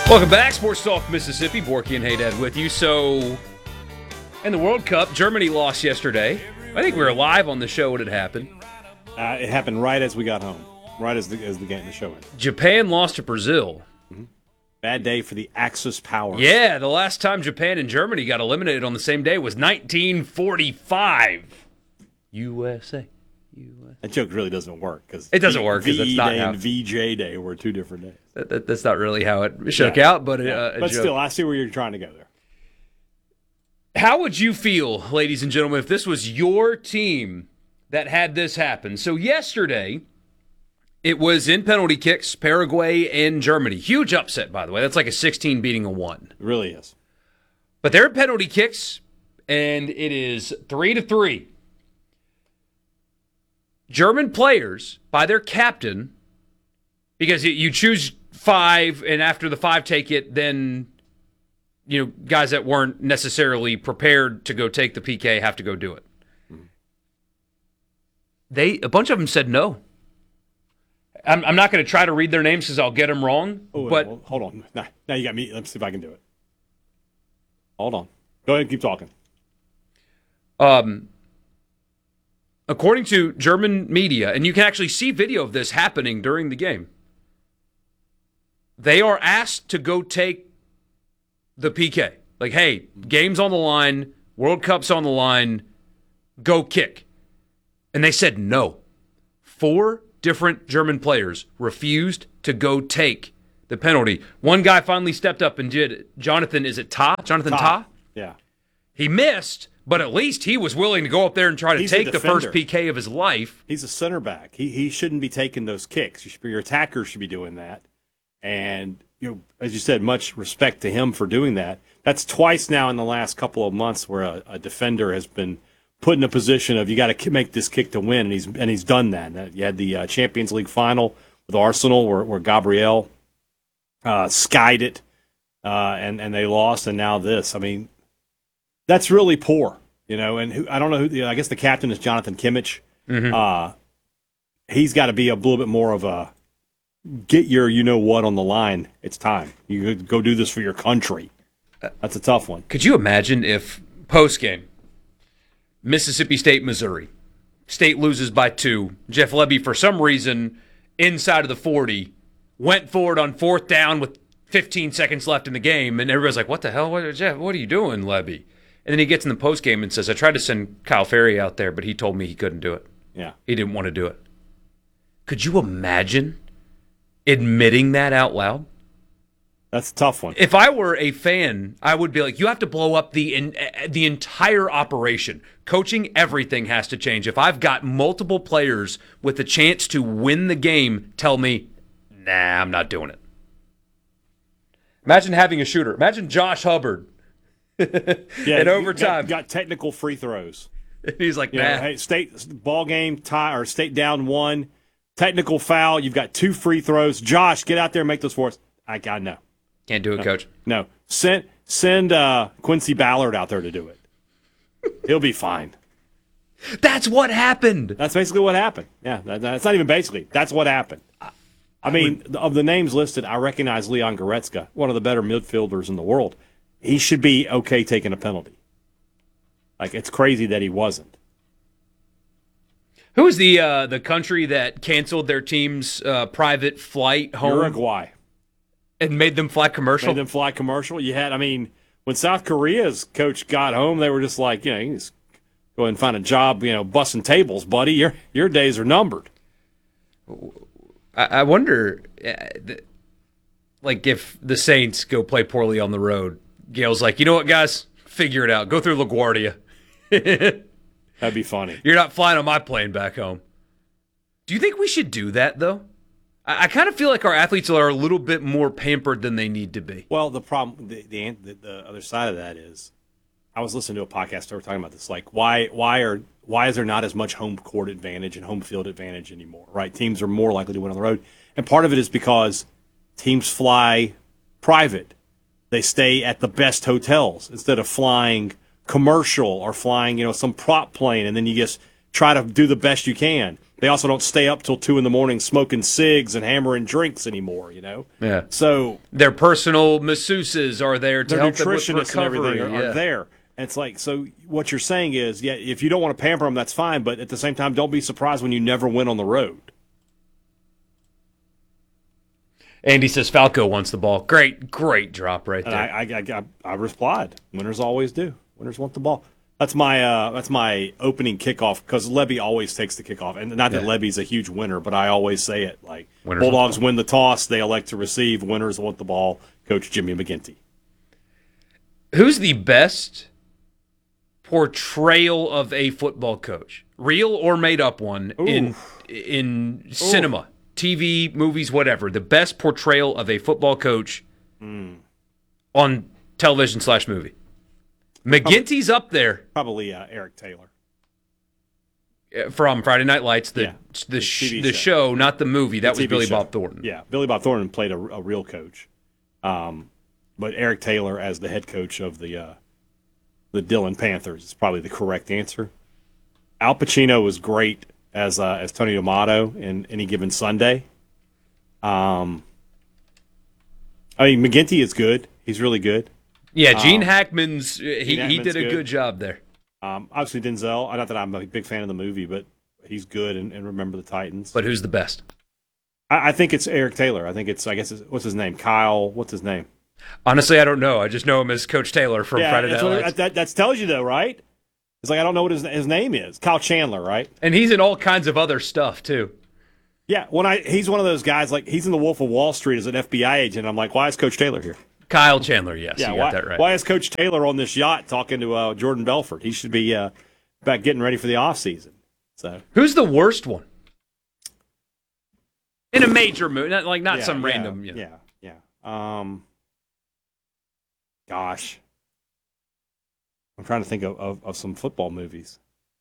Welcome back, Sports Talk Mississippi. Borky and Haydad with you. So, in the World Cup, Germany lost yesterday. I think we were live on the show when it happened. It happened right as we got home, right as the show ended. Japan lost to Brazil. Bad day for the Axis powers. Yeah, the last time Japan and Germany got eliminated on the same day was 1945. USA. That joke really doesn't work. It doesn't work because it's not Day how and VJ Day were two different days. that's not really how it shook out. But but still, I see where you're trying to go there. How would you feel, ladies and gentlemen, if this was your team that had this happen? So yesterday, it was in penalty kicks, Paraguay and Germany. Huge upset, by the way. That's like a 16 beating a 1. It really is. But they're in penalty kicks, and it is 3-3. German players, by their captain, because you choose 5, and after the 5 take it, then guys that weren't necessarily prepared to go take the PK have to go do it. A bunch of them said no. I'm not going to try to read their names because I'll get them wrong. But well, hold on. Now you got me. Let's see if I can do it. Hold on. Go ahead and keep talking. According to German media, and you can actually see video of this happening during the game, they are asked to go take the PK. Like, hey, game's on the line, World Cup's on the line, go kick. And they said no. 4 different German players refused to go take the penalty. One guy finally stepped up and did it. Jonathan Tah? Yeah. He missed, but at least he was willing to go up there and try to take the first PK of his life. He's a center back. He shouldn't be taking those kicks. Your attacker should be doing that. And as you said, much respect to him for doing that. That's twice now in the last couple of months where a defender has been put in a position of you got to make this kick to win, and he's done that. You had the Champions League final with Arsenal where Gabriel skied it, and they lost, and now this. I mean, that's really poor, And I don't know who. I guess the captain is Jonathan Kimmich. Mm-hmm. He's got to be a little bit more of a get your what on the line. It's time. You go do this for your country. That's a tough one. Could you imagine if post game, Mississippi State, Missouri, State loses by 2. Jeff Lebby, for some reason, inside of the 40, went forward on 4th down with 15 seconds left in the game, and everybody's like, "What the hell, Jeff? What are you doing, Lebby?" And then he gets in the post game and says, "I tried to send Kyle Ferry out there, but he told me he couldn't do it. Yeah, he didn't want to do it." Could you imagine admitting that out loud? That's a tough one. If I were a fan, I would be like, you have to blow up the entire operation. Coaching, everything has to change. If I've got multiple players with a chance to win the game, tell me, nah, I'm not doing it. Imagine having a shooter. Imagine Josh Hubbard in overtime. Got technical free throws. He's like, nah. Hey, State ball game tie or State down 1, technical foul. You've got 2 free throws. Josh, get out there and make those for us. I got no. Can't do it, Coach. No. Send Quincy Ballard out there to do it. He'll be fine. That's what happened. That's basically what happened. Yeah, that's not even basically. That's what happened. Of the names listed, I recognize Leon Goretzka, one of the better midfielders in the world. He should be okay taking a penalty. Like, it's crazy that he wasn't. Who was the country that canceled their team's private flight home? Uruguay. And made them fly commercial? You had, when South Korea's coach got home, they were just like, you just go ahead and find a job, bussing tables, buddy. Your days are numbered. I wonder, if the Saints go play poorly on the road, Gail's like, you know what, guys? Figure it out. Go through LaGuardia. That'd be funny. You're not flying on my plane back home. Do you think we should do that, though? I kind of feel like our athletes are a little bit more pampered than they need to be. Well, the problem, the other side of that is, I was listening to a podcast. They were talking about this. Like, why is there not as much home court advantage and home field advantage anymore? Right? Teams are more likely to win on the road, and part of it is because teams fly private. They stay at the best hotels instead of flying commercial or flying, some prop plane, and then you just try to do the best you can. They also don't stay up till 2 a.m. smoking cigs and hammering drinks anymore, Yeah. So their personal masseuses are there to their help them with nutritionists recovery. and everything are there. And it's like, so what you're saying is, yeah, if you don't want to pamper them, that's fine. But at the same time, don't be surprised when you never win on the road. Andy says Falco wants the ball. Great drop right there. And I replied, winners always do. Winners want the ball. That's my opening kickoff, because Lebby always takes the kickoff. And not that Lebby's a huge winner, but I always say it. Like, winners Bulldogs win the toss, they elect to receive. Winners want the ball. Coach Jimmy McGinty. Who's the best portrayal of a football coach, real or made up one, in cinema, TV, movies, whatever? The best portrayal of a football coach on television / movie. McGinty's up there. Probably Eric Taylor from Friday Night Lights, the show, not the movie. That was Billy Bob Thornton. Yeah, Billy Bob Thornton played a real coach, but Eric Taylor as the head coach of the Dillon Panthers is probably the correct answer. Al Pacino was great as Tony D'Amato in Any Given Sunday. McGinty is good. He's really good. Yeah, Gene Hackman's he did a good job there. Obviously Denzel. Not that I'm a big fan of the movie, but he's good and Remember the Titans. But who's the best? I think it's Eric Taylor. What's his name? Kyle. What's his name? Honestly, I don't know. I just know him as Coach Taylor from Friday Night Lights. That tells you though, right? It's like I don't know what his name is. Kyle Chandler, right? And he's in all kinds of other stuff too. Yeah, he's one of those guys, like he's in The Wolf of Wall Street as an FBI agent. I'm like, why is Coach Taylor here? Kyle Chandler, yes, you got that right. Why is Coach Taylor on this yacht talking to Jordan Belfort? He should be back getting ready for the offseason. So, who's the worst one in a major movie? Not some random. Gosh, I'm trying to think of some football movies.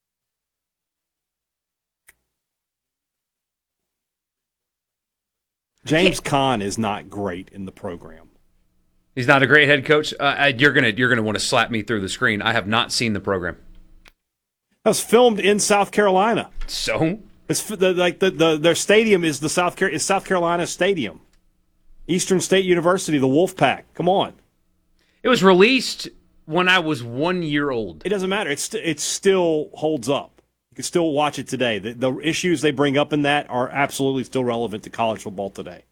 James Caan is not great in the program. He's not a great head coach. You're gonna want to slap me through the screen. I have not seen the program. That was filmed in South Carolina. So it's their stadium is South Carolina Stadium, Eastern State University, the Wolfpack. Come on. It was released when I was 1 year old. It doesn't matter. It still holds up. You can still watch it today. The issues they bring up in that are absolutely still relevant to college football today.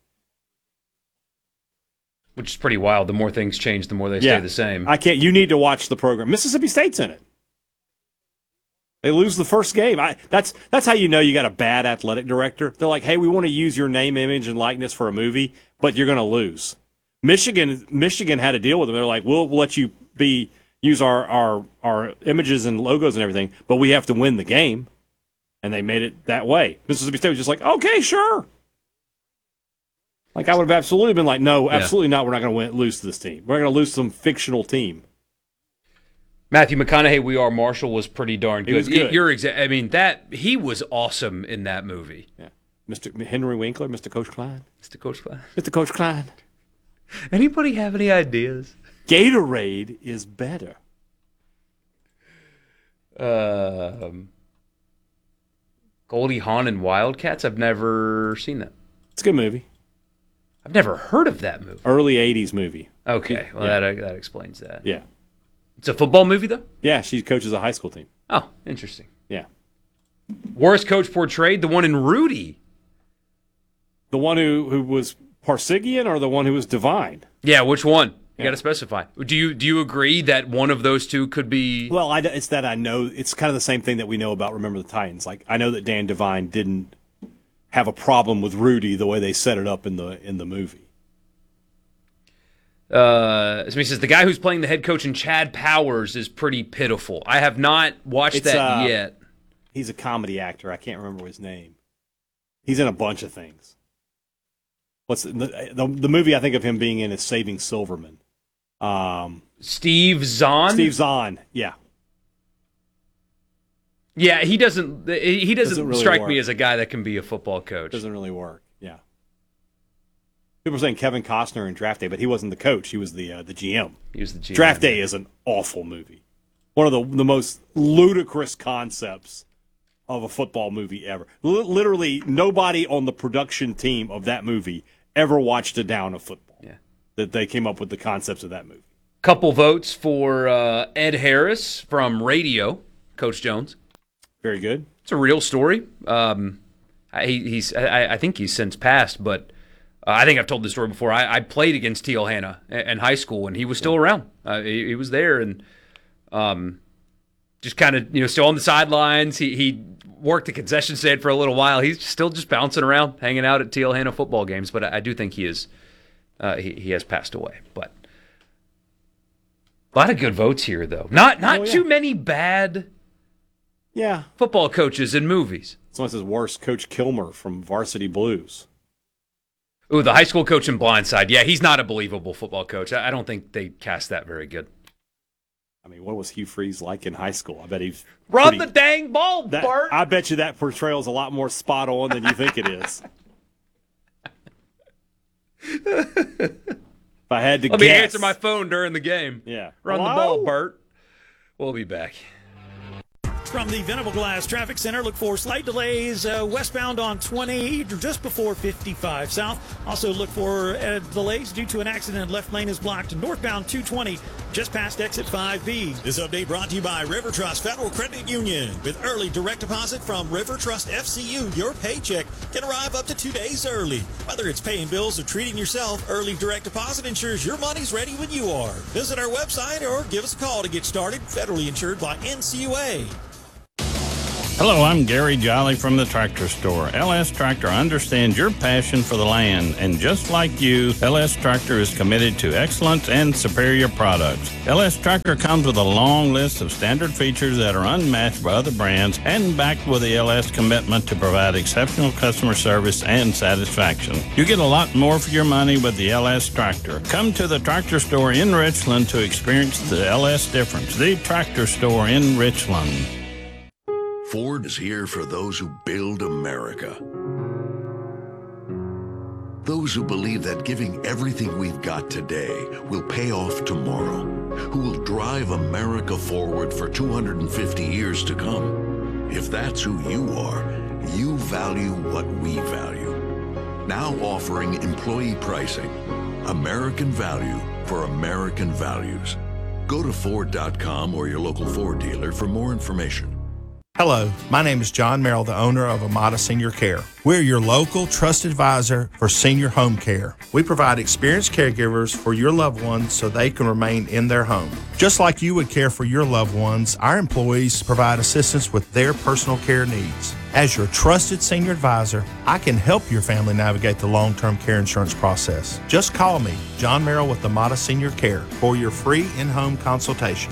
Which is pretty wild. The more things change, the more they stay the same. You need to watch the program. Mississippi State's in it. They lose the first game. That's how you know you got a bad athletic director. They're like, hey, we want to use your name, image, and likeness for a movie, but you're going to lose. Michigan had a deal with them. They're like, we'll let you use our images and logos and everything, but we have to win the game. And they made it that way. Mississippi State was just like, okay, sure. Like, I would have absolutely been like, no, absolutely not. We're not going to lose to this team. We're going to lose to some fictional team. Matthew McConaughey, We Are Marshall, was pretty darn good. He was good. He was awesome in that movie. Yeah, Mr. Henry Winkler, Mr. Coach Klein. Mr. Coach Klein. Mr. Coach Klein. Anybody have any ideas? Gatorade is better. Goldie Hawn and Wildcats? I've never seen that. It's a good movie. I've never heard of that movie. Early 80s movie. Okay, well, that explains that. Yeah. It's a football movie, though? Yeah, she coaches a high school team. Oh, interesting. Yeah. Worst coach portrayed? The one in Rudy. The one who was Parsigian or the one who was Divine? Yeah, which one? You got to specify. Do you agree that one of those two could be? Well, it's that I know. It's kind of the same thing that we know about Remember the Titans. Like, I know that Dan Devine didn't have a problem with Rudy the way they set it up in the movie. Somebody says the guy who's playing the head coach in Chad Powers is pretty pitiful. I have not watched that yet. He's a comedy actor. I can't remember his name. He's in a bunch of things. What's the movie I think of him being in is Saving Silverman. Steve Zahn? Steve Zahn, yeah. Yeah, he doesn't really strike work. Me as a guy that can be a football coach. Doesn't really work, yeah. People are saying Kevin Costner in Draft Day, but he wasn't the coach. He was the GM. He was the GM. Draft Day is an awful movie. One of the most ludicrous concepts of a football movie ever. Literally, nobody on the production team of that movie ever watched a down of football. Yeah. That they came up with the concepts of that movie. Couple votes for Ed Harris from Radio, Coach Jones. Very good. It's a real story. I think he's since passed, but I think I've told this story before. I played against Teal Hanna in high school, and he was still around. He was there, and just kind of still on the sidelines. He worked the concession stand for a little while. He's still just bouncing around, hanging out at Teal Hanna football games. But I do think he is he has passed away. But a lot of good votes here, though. Not too many bad football coaches in movies. Someone says worse, Coach Kilmer from Varsity Blues. Ooh, the high school coach in Blindside. Yeah, he's not a believable football coach. I don't think they cast that very good. I mean, what was Hugh Freeze like in high school? I bet he's run the dang ball, Bert. I bet you that portrayal is a lot more spot on than you think it is. If I had to Let guess. me answer my phone during the game. Yeah. Run the ball, Bert. We'll be back. From the Venable Glass Traffic Center, look for slight delays westbound on 20 just before 55 south. Also look for delays due to an accident. Left lane is blocked. Northbound 220 just past exit 5B. This update brought to you by River Trust Federal Credit Union. With early direct deposit from River Trust FCU, your paycheck can arrive up to 2 days early. Whether it's paying bills or treating yourself, early direct deposit ensures your money's ready when you are. Visit our website or give us a call to get started. Federally insured by NCUA. Hello, I'm Gary Jolly from the Tractor Store. LS Tractor understands your passion for the land, and just like you, LS Tractor is committed to excellence and superior products. LS Tractor comes with a long list of standard features that are unmatched by other brands and backed with the LS commitment to provide exceptional customer service and satisfaction. You get a lot more for your money with the LS Tractor. Come to the Tractor Store in Richland to experience the LS difference. The Tractor Store in Richland. Ford is here for those who build America. Those who believe that giving everything we've got today will pay off tomorrow. Who will drive America forward for 250 years to come. If that's who you are, you value what we value. Now offering employee pricing. American value for American values. Go to Ford.com or your local Ford dealer for more information. Hello, my name is John Merrill, the owner of Amada Senior Care. We're your local trusted advisor for senior home care. We provide experienced caregivers for your loved ones so they can remain in their home. Just like you would care for your loved ones, our employees provide assistance with their personal care needs. As your trusted senior advisor, I can help your family navigate the long-term care insurance process. Just call me, John Merrill with Amada Senior Care, for your free in-home consultation.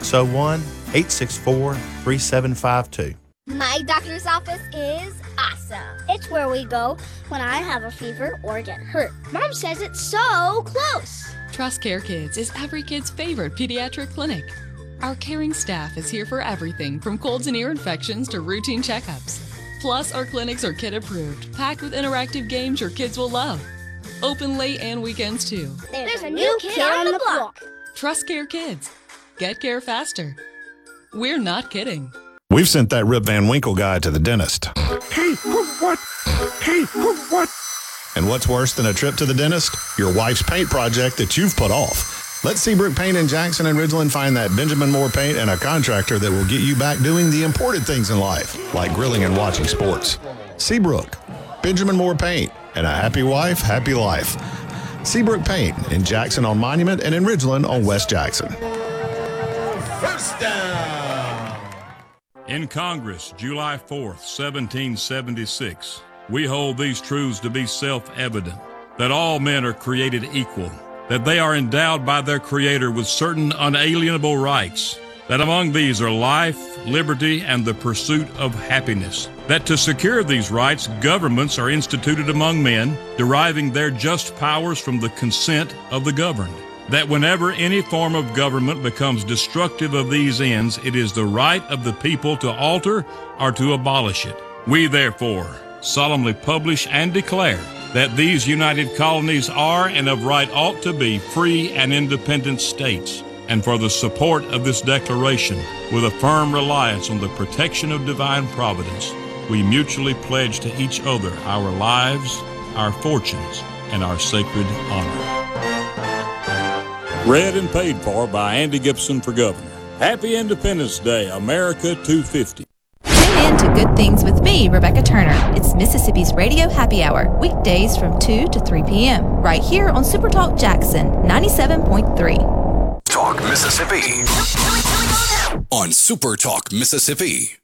601-864-3752. My doctor's office is awesome. It's where we go when I have a fever or get hurt. Mom says it's so close. Trust Care Kids is every kid's favorite pediatric clinic. Our caring staff is here for everything from colds and ear infections to routine checkups. Plus, our clinics are kid approved, packed with interactive games your kids will love. Open late and weekends too. There's a new kid on the block. Trust Care Kids. Get care faster. We're not kidding. We've sent that Rip Van Winkle guy to the dentist. Hey, what? Hey, what? And what's worse than a trip to the dentist? Your wife's paint project that you've put off. Let Seabrook Paint in Jackson and Ridgeland find that Benjamin Moore paint and a contractor that will get you back doing the important things in life, like grilling and watching sports. Seabrook, Benjamin Moore Paint, and a happy wife, happy life. Seabrook Paint in Jackson on Monument and in Ridgeland on West Jackson. First down. In Congress, July 4th, 1776, we hold these truths to be self-evident, that all men are created equal, that they are endowed by their Creator with certain unalienable rights, that among these are life, liberty, and the pursuit of happiness, that to secure these rights, governments are instituted among men, deriving their just powers from the consent of the governed, that whenever any form of government becomes destructive of these ends, it is the right of the people to alter or to abolish it. We therefore solemnly publish and declare that these united colonies are and of right ought to be free and independent states, and for the support of this declaration, with a firm reliance on the protection of divine providence, we mutually pledge to each other our lives, our fortunes, and our sacred honor. Read and paid for by Andy Gibson for Governor. Happy Independence Day, America 250. Tune in to Good Things with me, Rebecca Turner. It's Mississippi's Radio Happy Hour, weekdays from 2 to 3 p.m., right here on Super Talk Jackson 97.3. Talk Mississippi on Super Talk Mississippi.